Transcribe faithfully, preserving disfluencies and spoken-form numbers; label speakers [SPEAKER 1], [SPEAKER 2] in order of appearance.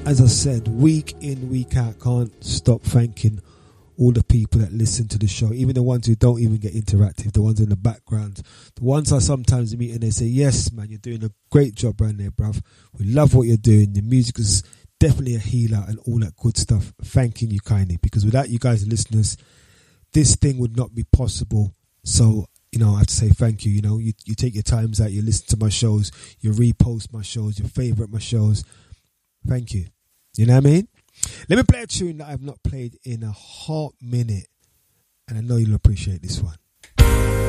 [SPEAKER 1] as I said, week in, week out, can't stop thanking all the people that listen to the show, even the ones who don't even get interactive, the ones in the background, the ones I sometimes meet and they say, yes, man, you're doing a great job around there, bruv. We love what you're doing. The music is definitely a healer and all that good stuff. Thanking you kindly, because without you guys, listeners, this thing would not be possible. So, you know, I have to say thank you. You know, you, you take your times out, you listen to my shows, you repost my shows, you favorite my shows. Thank you. You know what I mean? Let me play a tune that I've not played in a hot minute, and I know you'll appreciate this one.